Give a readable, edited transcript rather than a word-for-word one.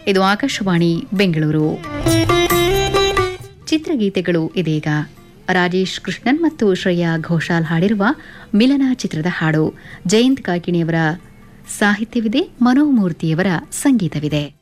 ಇದು ಆಕಾಶವಾಣಿ ಬೆಂಗಳೂರು. ಚಿತ್ರಗೀತೆಗಳು ಇದೀಗ. ರಾಜೇಶ್ ಕೃಷ್ಣನ್ ಮತ್ತು ಶ್ರೇಯಾ ಘೋಷಾಲ್ ಹಾಡಿರುವ ಮಿಲನ ಚಿತ್ರದ ಹಾಡು. ಜಯಂತ್ ಕಾಕಿಣಿಯವರ ಸಾಹಿತ್ಯವಿದೆ, ಮನೋಮೂರ್ತಿಯವರ ಸಂಗೀತವಿದೆ.